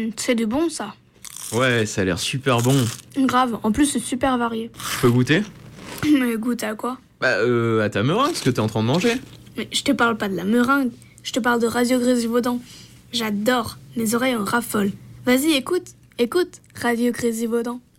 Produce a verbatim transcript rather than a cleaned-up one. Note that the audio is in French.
c'est du bon, ça. Ouais, ça a l'air super bon. Grave, en plus, c'est super varié. Je peux goûter? Mais goûte à quoi? Bah, euh, à ta meringue, ce que t'es en train de manger. Mais je te parle pas de la meringue, je te parle de Radio Grésivaudan. J'adore, mes oreilles en raffolent. Vas-y, écoute, écoute, Radio Grésivaudan.